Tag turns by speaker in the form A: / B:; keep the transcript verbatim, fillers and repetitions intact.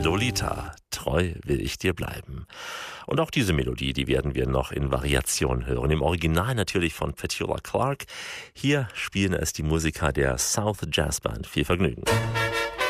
A: Lolita, treu will ich dir bleiben. Und auch diese Melodie, die werden wir noch in Variation hören. Im Original natürlich von Petula Clark. Hier spielen es die Musiker der South Jazz Band. Viel Vergnügen.